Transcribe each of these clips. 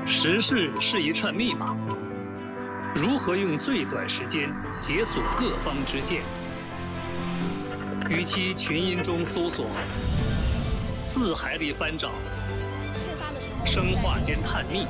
时事是一串密码，如何用最短时间解锁各方之见？与其群音中搜索，字海里翻找，生化间探秘，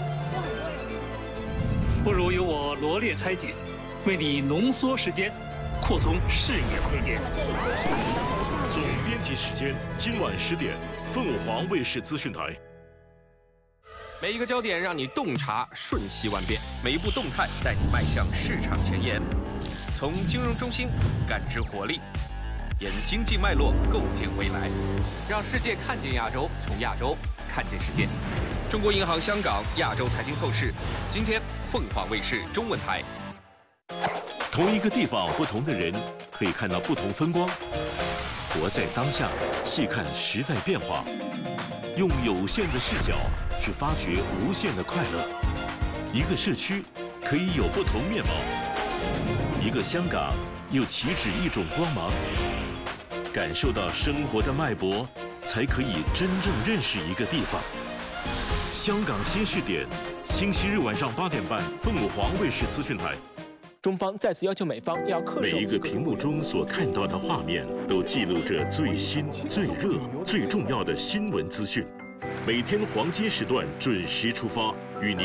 不如由我罗列拆解，为你浓缩时间，扩通视野空间。 总编辑时间，今晚10点，凤凰卫视资讯台。 每一个焦点让你洞察瞬息万变，每一步动态带你迈向市场前沿。从金融中心感知活力，沿经济脉络构建未来，让世界看见亚洲，从亚洲看见世界。中国银行香港亚洲财经透视，今天凤凰卫视中文台。 同一个地方，不同的人可以看到不同风光。活在当下，细看时代变化，用有限的视角去发掘无限的快乐。一个社区可以有不同面貌，一个香港又岂止一种光芒？感受到生活的脉搏，才可以真正认识一个地方。香港新视点，星期日晚上8点半，凤凰卫视资讯台。 中方再次要求美方要恪守每一个屏幕中所看到的画面，都记录着最新、最热、最重要的新闻资讯。每天黄金时段准时出发，与您